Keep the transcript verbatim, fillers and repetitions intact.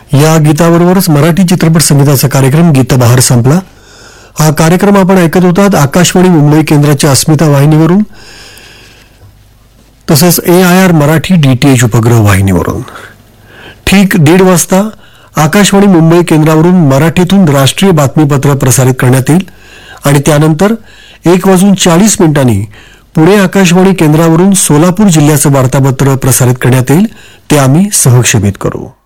या गीताबरोबरच मराठी चित्रपट संगीताचा कार्यक्रम गीतबहार संपला. हा कार्यक्रम आपण ऐकत होतात आकाशवाणी मुंबई केंद्राच्या अस्मिता वाहिनीवरून, तसंच ए आय आर मराठी डीटीएच उपग्रह वाहिनीवरून. ठीक दीड वाजता आकाशवाणी मुंबई केंद्रावरून मराठीतून राष्ट्रीय बातमीपत्र प्रसारित करण्यात येईल आणि त्यानंतर एक वाजून चाळीस मिनिटांनी पुणे आकाशवाणी केंद्रावरून सोलापूर जिल्ह्याचं वार्तापत्र प्रसारित करण्यात येईल. ते आम्ही सहक्षेपित करू.